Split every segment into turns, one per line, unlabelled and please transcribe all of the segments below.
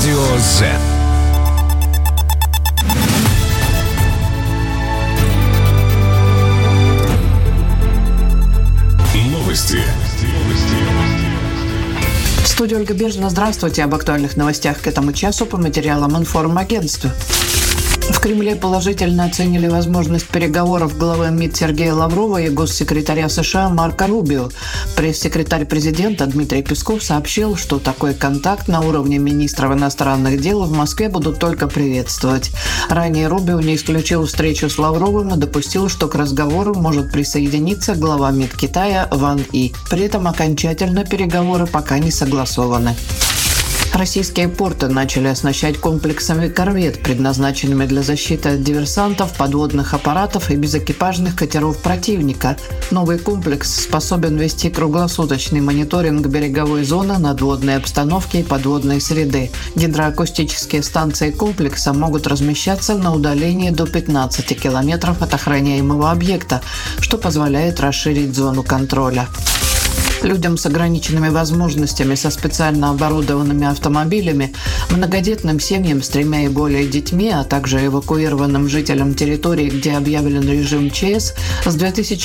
Радио Z. Новости.
В студии Ольга Бежина. Здравствуйте. Об актуальных новостях к этому часу по материалам информагентства. В Кремле положительно оценили возможность переговоров главы МИД Сергея Лаврова и госсекретаря США Марко Рубио. Пресс-секретарь президента Дмитрий Песков сообщил, что такой контакт на уровне министров иностранных дел в Москве будут только приветствовать. Ранее Рубио не исключил встречу с Лавровым и допустил, что к разговору может присоединиться глава МИД Китая Ван И. При этом окончательно переговоры пока не согласованы. Российские порты начали оснащать комплексами корвет, предназначенными для защиты от диверсантов, подводных аппаратов и безэкипажных катеров противника. Новый комплекс способен вести круглосуточный мониторинг береговой зоны, надводной обстановки и подводной среды. Гидроакустические станции комплекса могут размещаться на удалении до 15 километров от охраняемого объекта, что позволяет расширить зону контроля. Людям с ограниченными возможностями со специально оборудованными автомобилями, многодетным семьям с 3 и более детьми, а также эвакуированным жителям территорий, где объявлен режим ЧС, с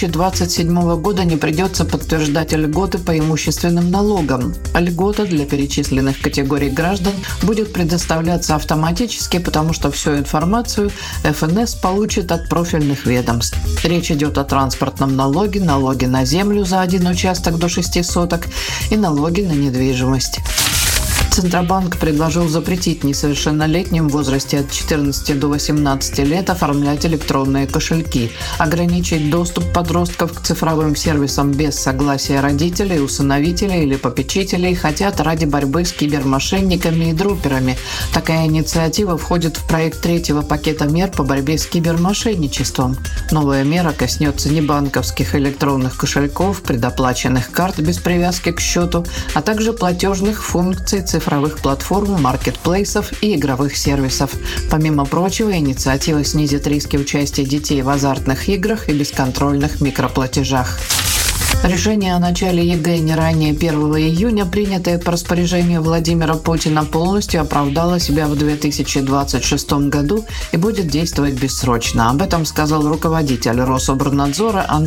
2027 года не придется подтверждать льготы по имущественным налогам. Льгота для перечисленных категорий граждан будет предоставляться автоматически, потому что всю информацию ФНС получит от профильных ведомств. Речь идет о транспортном налоге, налоге на землю за один участок до 6 соток и налоги на недвижимость. Центробанк предложил запретить несовершеннолетним в возрасте от 14 до 18 лет оформлять электронные кошельки, ограничить доступ подростков к цифровым сервисам без согласия родителей, усыновителей или попечителей хотят ради борьбы с кибермошенниками и друперами. Такая инициатива входит в проект 3-го пакета мер по борьбе с кибермошенничеством. Новая мера коснется небанковских электронных кошельков, предоплаченных карт без привязки к счету, а также платежных функций цифровых платформ, маркетплейсов и игровых сервисов. Помимо прочего, инициатива снизит риски участия детей в азартных играх и бесконтрольных микроплатежах. Решение о начале ЕГЭ не ранее 1 июня, принятое по распоряжению Владимира Путина, полностью оправдало себя в 2026 году и будет действовать бессрочно. Об этом сказал руководитель Рособорнадзора